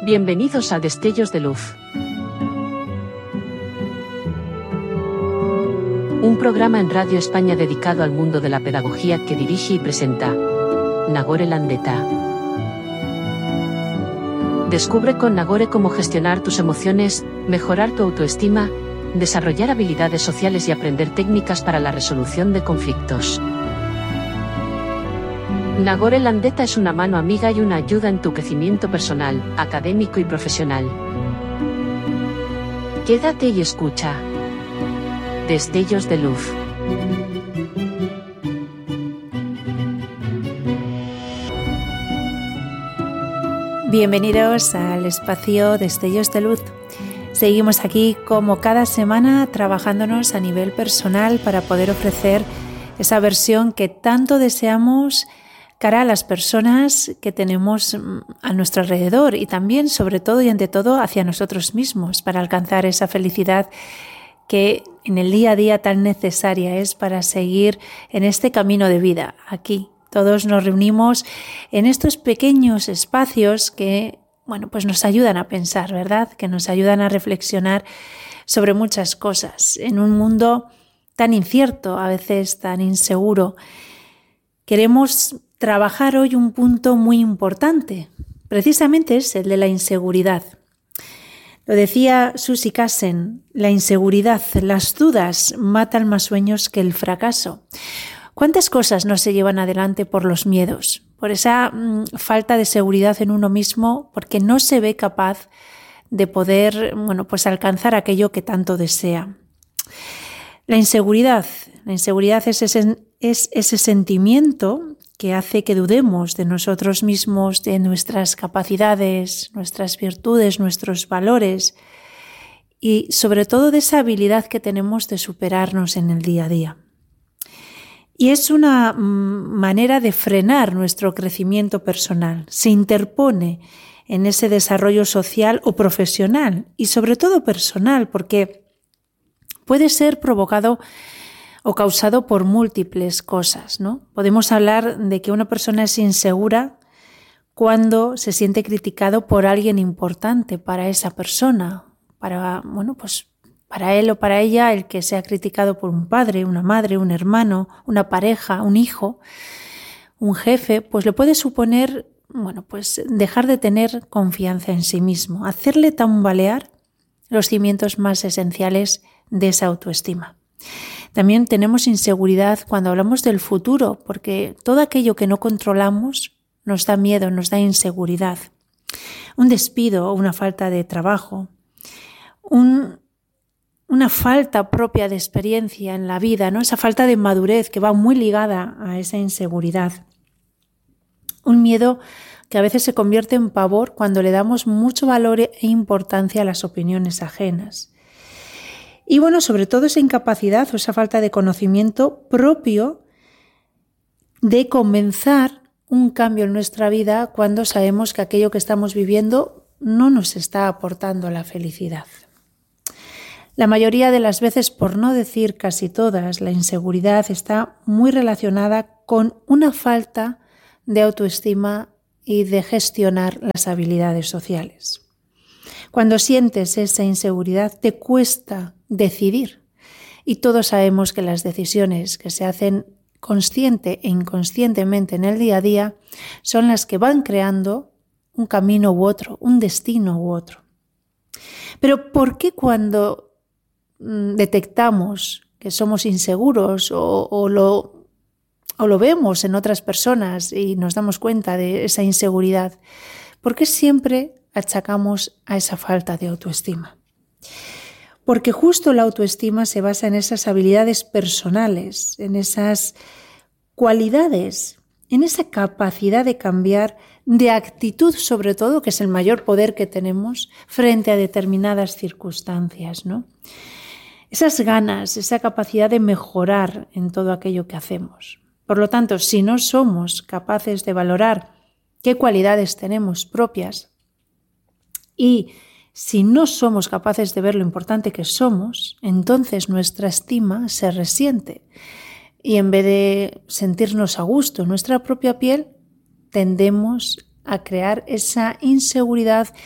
Bienvenidos a Destellos de Luz. Un programa en Radio España dedicado al mundo de la pedagogía que dirige y presenta Nagore Landeta. Descubre con Nagore cómo gestionar tus emociones, mejorar tu autoestima, desarrollar habilidades sociales y aprender técnicas para la resolución de conflictos. Nagore Landeta es una mano amiga y una ayuda en tu crecimiento personal, académico y profesional. Quédate y escucha. Destellos de Luz. Bienvenidos al espacio Destellos de Luz. Seguimos aquí como cada semana trabajándonos a nivel personal para poder ofrecer esa versión que tanto deseamos cara a las personas que tenemos a nuestro alrededor y también, sobre todo y ante todo, hacia nosotros mismos para alcanzar esa felicidad que en el día a día tan necesaria es para seguir en este camino de vida. Aquí todos nos reunimos en estos pequeños espacios que, pues nos ayudan a pensar, ¿verdad? Que nos ayudan a reflexionar sobre muchas cosas en un mundo tan incierto, a veces tan inseguro. Queremos trabajar hoy un punto muy importante, precisamente es el de la inseguridad. Lo decía Susie Kassen, la inseguridad, las dudas matan más sueños que el fracaso. ¿Cuántas cosas no se llevan adelante por los miedos? Por esa falta de seguridad en uno mismo, porque no se ve capaz de poder, alcanzar aquello que tanto desea. La inseguridad es ese sentimiento que hace que dudemos de nosotros mismos, de nuestras capacidades, nuestras virtudes, nuestros valores y sobre todo de esa habilidad que tenemos de superarnos en el día a día. Y es una manera de frenar nuestro crecimiento personal. Se interpone en ese desarrollo social o profesional y sobre todo personal, porque puede ser provocado o causado por múltiples cosas, ¿no? Podemos hablar de que una persona es insegura cuando se siente criticado por alguien importante para esa persona, para él o para ella, el que sea criticado por un padre, una madre, un hermano, una pareja, un hijo, un jefe, pues le puede suponer, dejar de tener confianza en sí mismo, hacerle tambalear los cimientos más esenciales de esa autoestima. También tenemos inseguridad cuando hablamos del futuro, porque todo aquello que no controlamos nos da miedo, nos da inseguridad. Un despido o una falta de trabajo, una falta propia de experiencia en la vida, ¿no? Esa falta de madurez que va muy ligada a esa inseguridad. Un miedo que a veces se convierte en pavor cuando le damos mucho valor e importancia a las opiniones ajenas. Y sobre todo esa incapacidad o esa falta de conocimiento propio de comenzar un cambio en nuestra vida cuando sabemos que aquello que estamos viviendo no nos está aportando la felicidad. La mayoría de las veces, por no decir casi todas, la inseguridad está muy relacionada con una falta de autoestima y de gestionar las habilidades sociales. Cuando sientes esa inseguridad, te cuesta decidir. Y todos sabemos que las decisiones que se hacen consciente e inconscientemente en el día a día son las que van creando un camino u otro, un destino u otro. Pero ¿por qué cuando detectamos que somos inseguros o lo vemos en otras personas y nos damos cuenta de esa inseguridad, por qué siempre achacamos a esa falta de autoestima? Porque justo la autoestima se basa en esas habilidades personales, en esas cualidades, en esa capacidad de cambiar, de actitud sobre todo, que es el mayor poder que tenemos frente a determinadas circunstancias, ¿no? Esas ganas, esa capacidad de mejorar en todo aquello que hacemos. Por lo tanto, si no somos capaces de valorar qué cualidades tenemos propias y si no somos capaces de ver lo importante que somos, entonces nuestra estima se resiente y en vez de sentirnos a gusto en nuestra propia piel, tendemos a crear esa inseguridad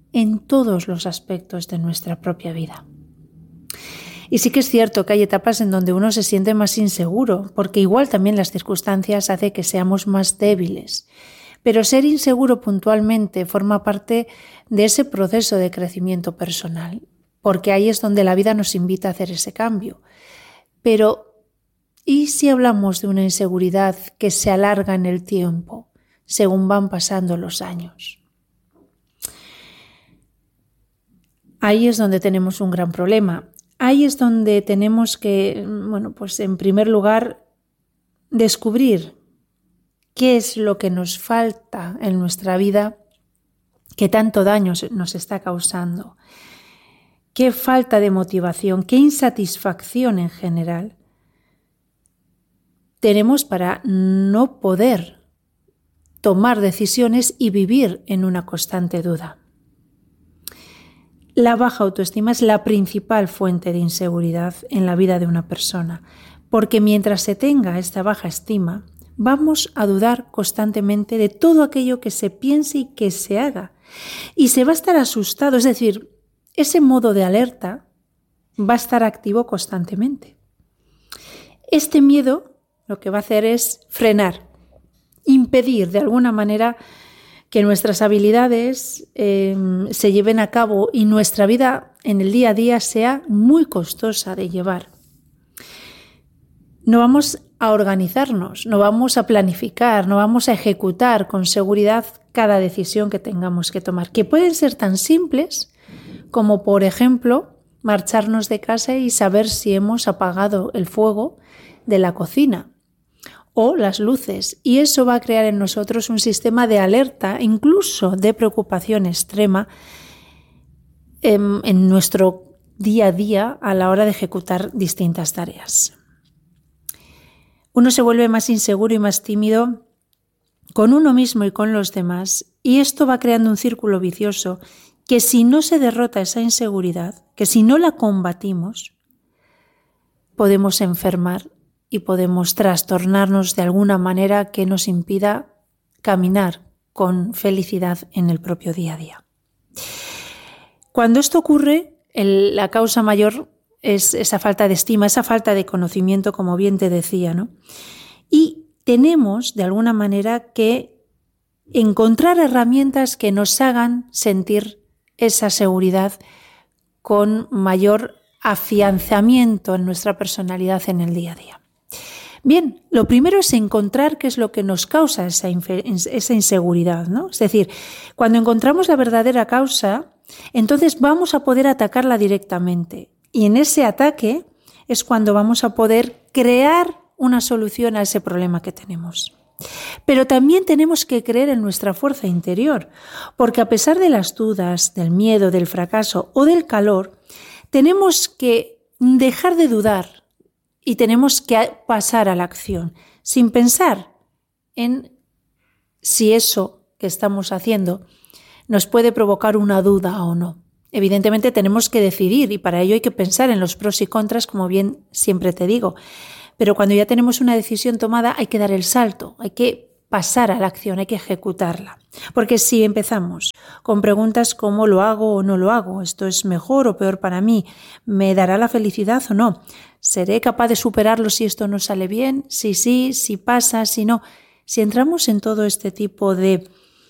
en todos los aspectos de nuestra propia vida. Y sí que es cierto que hay etapas en donde uno se siente más inseguro, porque igual también las circunstancias hacen que seamos más débiles. Pero ser inseguro puntualmente forma parte de ese proceso de crecimiento personal, porque ahí es donde la vida nos invita a hacer ese cambio. Pero, ¿y si hablamos de una inseguridad que se alarga en el tiempo, según van pasando los años? Ahí es donde tenemos un gran problema. Ahí es donde tenemos que, pues en primer lugar, descubrir qué es lo que nos falta en nuestra vida, qué tanto daño nos está causando, qué falta de motivación, qué insatisfacción en general tenemos para no poder tomar decisiones y vivir en una constante duda. La baja autoestima es la principal fuente de inseguridad en la vida de una persona, porque mientras se tenga esta baja estima, vamos a dudar constantemente de todo aquello que se piense y que se haga. Y se va a estar asustado, es decir, ese modo de alerta va a estar activo constantemente. Este miedo lo que va a hacer es frenar, impedir de alguna manera que nuestras habilidades se lleven a cabo y nuestra vida en el día a día sea muy costosa de llevar. No vamos a organizarnos, no vamos a planificar, no vamos a ejecutar con seguridad cada decisión que tengamos que tomar, que pueden ser tan simples como, por ejemplo, marcharnos de casa y saber si hemos apagado el fuego de la cocina o las luces, y eso va a crear en nosotros un sistema de alerta, incluso de preocupación extrema en nuestro día a día a la hora de ejecutar distintas tareas. Uno se vuelve más inseguro y más tímido con uno mismo y con los demás, y esto va creando un círculo vicioso que si no se derrota esa inseguridad, que si no la combatimos, podemos enfermar y podemos trastornarnos de alguna manera que nos impida caminar con felicidad en el propio día a día. Cuando esto ocurre, la causa mayor es esa falta de estima, esa falta de conocimiento, como bien te decía, ¿no? Y tenemos, de alguna manera, que encontrar herramientas que nos hagan sentir esa seguridad con mayor afianzamiento en nuestra personalidad en el día a día. Bien, lo primero es encontrar qué es lo que nos causa esa inseguridad, ¿no? Es decir, cuando encontramos la verdadera causa, entonces vamos a poder atacarla directamente. Y en ese ataque es cuando vamos a poder crear una solución a ese problema que tenemos. Pero también tenemos que creer en nuestra fuerza interior, porque a pesar de las dudas, del miedo, del fracaso o del calor, tenemos que dejar de dudar y tenemos que pasar a la acción, sin pensar en si eso que estamos haciendo nos puede provocar una duda o no. Evidentemente tenemos que decidir y para ello hay que pensar en los pros y contras, como bien siempre te digo. Pero cuando ya tenemos una decisión tomada hay que dar el salto, hay que pasar a la acción, hay que ejecutarla. Porque si empezamos con preguntas como ¿lo hago o no lo hago? ¿Esto es mejor o peor para mí? ¿Me dará la felicidad o no? ¿Seré capaz de superarlo si esto no sale bien? Si sí, si pasa, si no. Si entramos en todo este tipo de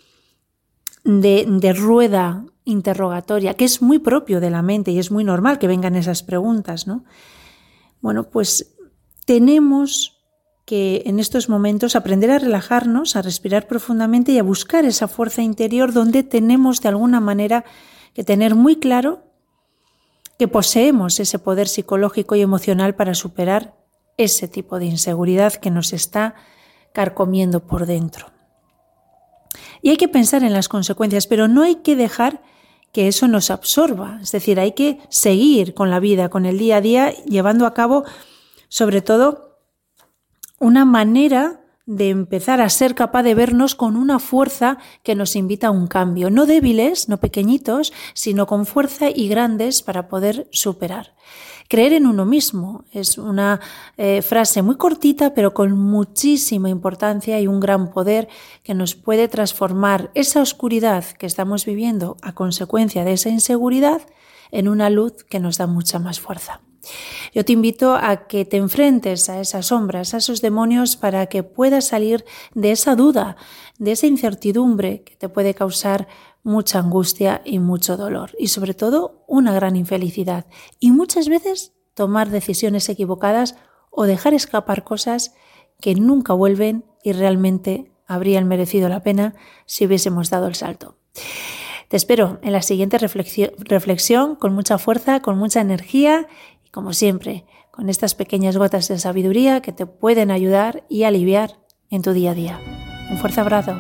rueda interrogatoria, que es muy propio de la mente y es muy normal que vengan esas preguntas, ¿no? Bueno, pues tenemos que en estos momentos aprender a relajarnos, a respirar profundamente y a buscar esa fuerza interior donde tenemos de alguna manera que tener muy claro que poseemos ese poder psicológico y emocional para superar ese tipo de inseguridad que nos está carcomiendo por dentro. Y hay que pensar en las consecuencias, pero no hay que dejar que eso nos absorba. Es decir, hay que seguir con la vida, con el día a día, llevando a cabo, sobre todo, una manera de empezar a ser capaz de vernos con una fuerza que nos invita a un cambio. No débiles, no pequeñitos, sino con fuerza y grandes para poder superar. Creer en uno mismo es una frase muy cortita, pero con muchísima importancia y un gran poder que nos puede transformar esa oscuridad que estamos viviendo a consecuencia de esa inseguridad en una luz que nos da mucha más fuerza. Yo te invito a que te enfrentes a esas sombras, a esos demonios, para que puedas salir de esa duda, de esa incertidumbre que te puede causar mucha angustia y mucho dolor y sobre todo una gran infelicidad y muchas veces tomar decisiones equivocadas o dejar escapar cosas que nunca vuelven y realmente habrían merecido la pena si hubiésemos dado el salto. Te espero en la siguiente reflexión con mucha fuerza, con mucha energía y como siempre con estas pequeñas gotas de sabiduría que te pueden ayudar y aliviar en tu día a día. Un fuerte abrazo.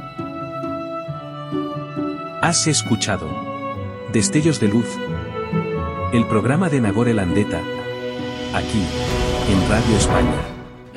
Has escuchado Destellos de Luz, el programa de Nagore Landeta, aquí, en Radio España.